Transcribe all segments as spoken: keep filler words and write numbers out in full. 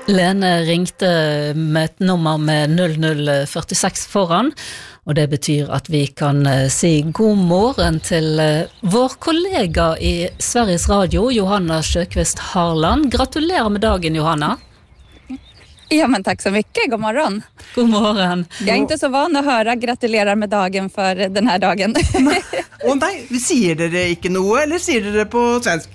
Lene ringte med ett nummer med noll noll fyrtiosex foran, och det betyder att vi kan si god morgon till vår kollega i Sveriges Radio, Johanna Sjöqvist Harland. Gratulerar med dagen, Johanna. Ja, men tack så mycket. God morgon. God morgon. Jag är inte så van att höra gratulerar med dagen för den här dagen. Åh nej, säger det inte något eller säger det på svensk?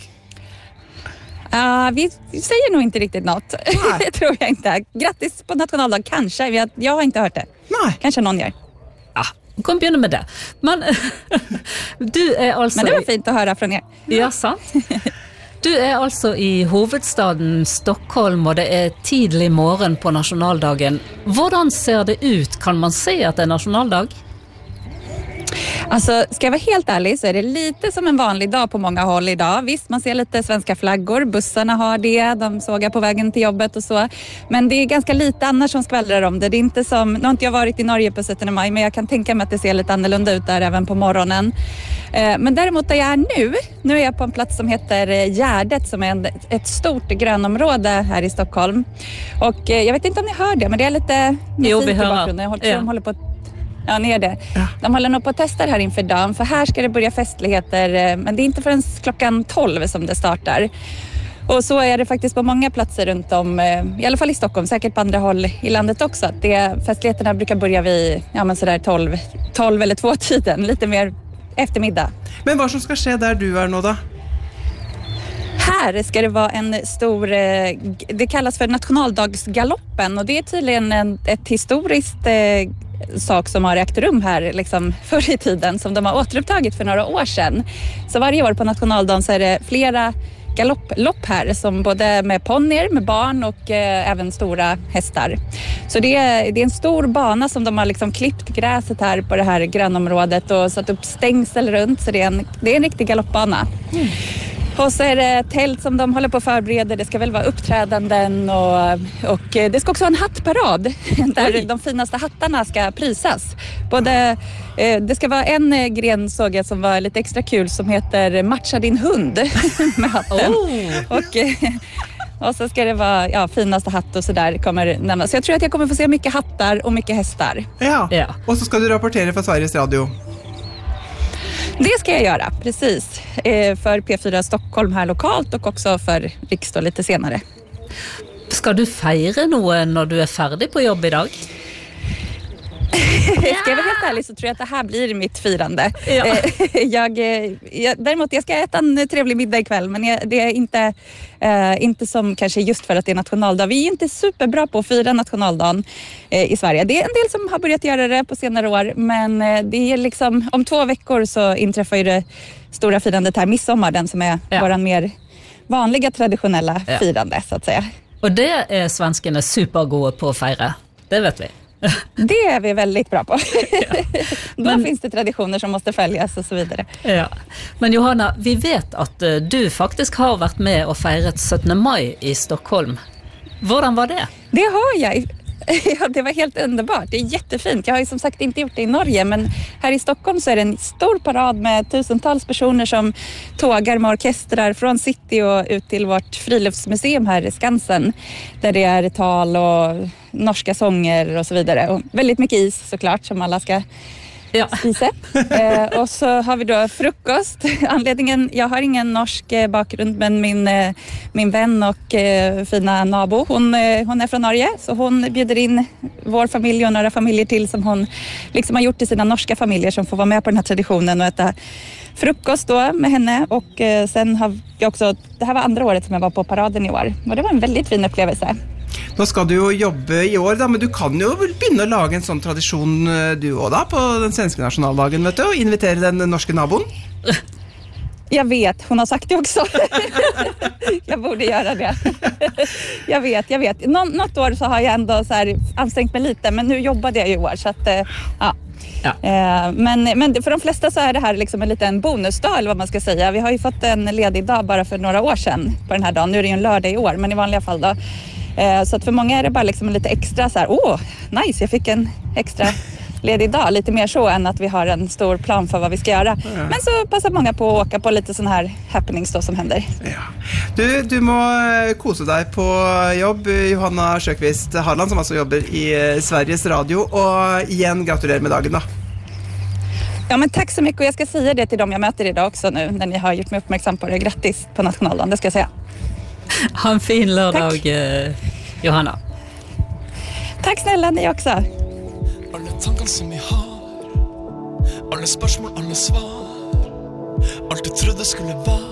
Uh, vi säger nog inte riktigt något. Det tror jag inte. Grattis på nationaldag, kanske. Jag, jag har inte hört det. Nej. Kanske någon gör. Ja, kom börja med det. Men du är alltså... Men det var fint att höra från er. Ja, sant. Du är alltså i huvudstaden Stockholm och det är tidlig morgon på nationaldagen. Hvordan ser det ut? Kan man se att det är nationaldag? Alltså, ska jag vara helt ärlig så är det lite som en vanlig dag på många håll idag. Visst, man ser lite svenska flaggor, bussarna har det, de sågar på vägen till jobbet och så. Men det är ganska lite annars som skvallrar om det. Det är inte som, nu har inte jag varit i Norge på sjuttonde maj, men jag kan tänka mig att det ser lite annorlunda ut där även på morgonen. Men däremot där jag är nu, nu är jag på en plats som heter Gärdet som är en, ett stort grönområde här i Stockholm. Och jag vet inte om ni hör det, men det är lite musik jo, vi i hör. bakgrunden. Jag håller, ja. de håller på Ja, ni är det. Ja. De håller nog på att testa här inför dagen, för här ska det börja festligheter, men det är inte förrän klockan tolv som det startar. Och så är det faktiskt på många platser runt om, i alla fall i Stockholm, säkert på andra håll i landet också. Att det, festligheterna brukar börja vid ja, men sådär tolv, tolv eller två tiden, lite mer eftermiddag. Men vad som ska ske där du är nu då? Här ska det vara en stor, det kallas för nationaldagsgaloppen, och det är tydligen en, ett historiskt eh, sak som har ägt rum här liksom förr i tiden, som de har återupptagit för några år sedan. Så varje år på nationaldagen så är det flera galopplopp här, som både med ponnier, med barn och eh, även stora hästar. Så det är, det är en stor bana som de har liksom klippt gräset här på det här grönområdet och satt upp stängsel runt, så det är en, det är en riktig galoppbana. Mm. Och så är det tält som de håller på att förbereda. Det ska väl vara uppträdanden och, och det ska också vara en hattparad där Oj. de finaste hattarna ska prisas. Både, eh, det ska vara en gren såg jag som var lite extra kul som heter Matcha din hund med hatten. Oh. Och, och så ska det vara ja, finaste hatt och sådär kommer nämnas. Så jag tror att jag kommer få se mycket hattar och mycket hästar. Ja, ja. Och så ska du rapportera för Sveriges Radio. Det ska jag göra, precis. Eh, för P fyra Stockholm här lokalt och också för Riksdag lite senare. Ska du fira något när du är färdig på jobb idag? Ska jag vara helt ärlig så tror jag att det här blir mitt firande. Ja. Jag, jag, däremot jag ska äta en trevlig middag ikväll, men jag, det är inte, eh, inte som kanske just för att det är nationaldag. Vi är inte superbra på att fira nationaldagen eh, i Sverige. Det är en del som har börjat göra det på senare år, men eh, det är liksom, om två veckor så inträffar ju det stora firandet här, midsommar, den som är ja. våran mer vanliga traditionella ja. firande så att säga. Och det är svenskarna supergoda på att fira, det vet vi. Det är vi väldigt bra på. Ja. Då Men, finns det traditioner som måste följas och så vidare. Ja. Men Johanna, vi vet att du faktiskt har varit med och firat sjuttonde maj i Stockholm. Hvordan var det? Det har jag. Ja, det var helt underbart. Det är jättefint. Jag har ju som sagt inte gjort det i Norge, men här i Stockholm så är det en stor parad med tusentals personer som tågar med orkestrar från city och ut till vårt friluftsmuseum här i Skansen, där det är tal och norska sånger och så vidare. Och väldigt mycket is såklart som alla ska ja. spisa. eh, och så har vi då frukost. Anledningen, jag har ingen norsk eh, bakgrund, men min, eh, min vän och eh, fina nabo, hon, eh, hon är från Norge, så hon bjuder in vår familj och några familjer till som hon liksom har gjort till sina norska familjer, som får vara med på den här traditionen och äta frukost då med henne. Och eh, sen har jag också, det här var andra året som jag var på paraden i år, och det var en väldigt fin upplevelse. Nå skal du jo jobbe i år da, men du kan jo vel begynne å lage en sånn tradisjon du også da, på den svenske nationaldagen, vet du, og invitere den norske naboen. Jag vet, hon har sagt det också. Jag borde göra det. Jag vet, jag vet. Nå- något år så har jag ändå så här ansträngt mig lite, men nu jobbade jag ju i år, så att ja. Ja. Men, men för de flesta så är det här liksom en liten bonusdag, eller vad man ska säga. Vi har ju fått en ledig dag bara för några år sedan på den här dagen. Nu är det ju en lördag i år, men i vanliga fall då. Så att för många är det bara liksom lite extra så här, åh, nice, jag fick en extra ledig dag. Lite mer så än att vi har en stor plan för vad vi ska göra. Ja. Men så passar många på att åka på lite sån här happenings då som händer. Ja. Du, du må kose deg på jobb, Johanna Sjöqvist Harland, som altså jobber i Sveriges Radio. Og igjen gratulerer med dagen da. Ja, men tack så mycket, och jag ska säga det till dem jag möter idag också nu när ni har gjort mig uppmärksam på det. Grattis på nationaldagen, det ska jag säga. Ha en fin lördag, eh, Johanna. Tack snälla, ni också. Alle tankene som vi har, alle spørsmål, alle svar, alt du trodde skulle være